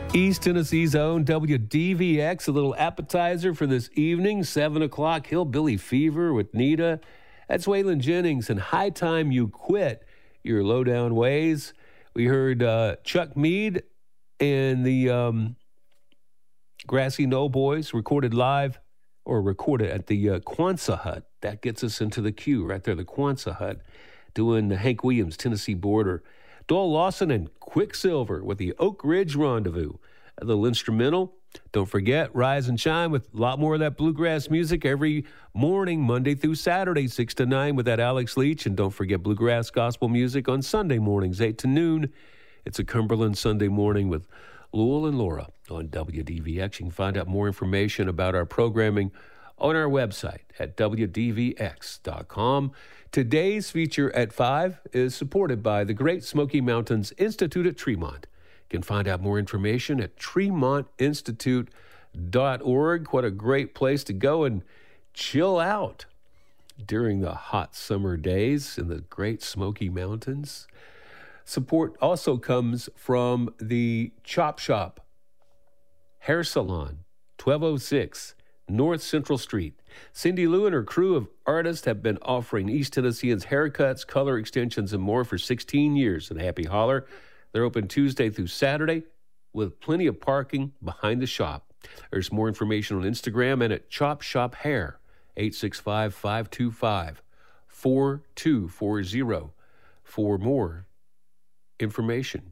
East Tennessee's own WDVX, a little appetizer for this evening, 7 o'clock, Hillbilly Fever with Nita. That's Waylon Jennings and High Time You Quit Your Lowdown Ways. We heard Chuck Mead and the Grassy Knoll Boys recorded live or recorded at the Quonset Hut. That gets us into the queue right there, the Quonset Hut, doing the Hank Williams, Tennessee Border. Doyle Lawson and Quicksilver with the Oak Ridge Rendezvous. A little instrumental. Don't forget, Rise and Shine with a lot more of that bluegrass music every morning, Monday through Saturday, 6 to 9 with that Alex Leach. And don't forget bluegrass gospel music on Sunday mornings, 8 to noon. It's a Cumberland Sunday morning with Lowell and Laura on WDVX. You can find out more information about our programming on our website at WDVX.com. Today's feature at 5 is supported by the Great Smoky Mountains Institute at Tremont. You can find out more information at tremontinstitute.org. What a great place to go and chill out during the hot summer days in the Great Smoky Mountains. Support also comes from the Chop Shop Hair Salon, 1206 North Central Street. Cindy Lou and her crew of artists have been offering East Tennesseans haircuts, color extensions, and more for 16 years in Happy Holler. They're open Tuesday through Saturday with plenty of parking behind the shop. There's more information on Instagram and at Chop Shop Hair, 865-525-4240 for more information.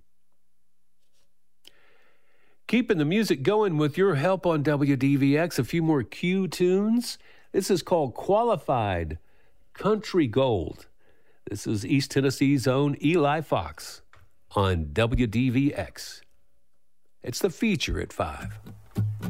Keeping the music going with your help on WDVX, a few more Q tunes. This is called Qualified Country Gold. This is East Tennessee's own Eli Fox on WDVX. It's the feature at 5.